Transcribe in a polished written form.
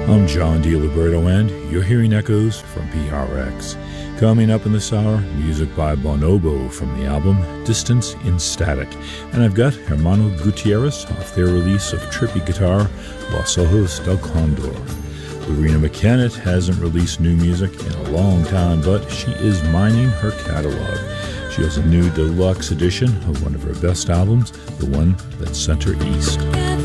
I'm John DiLiberto, and you're hearing echoes from PRX. Coming up in this hour, music by Bonobo from the album Distance in Static. And I've got Hermano Gutierrez off their release of trippy guitar, Los Ojos del Condor. Lorena McKennitt hasn't released new music in a long time, but she is mining her catalog. She has a new deluxe edition of one of her best albums, the one that sent her east.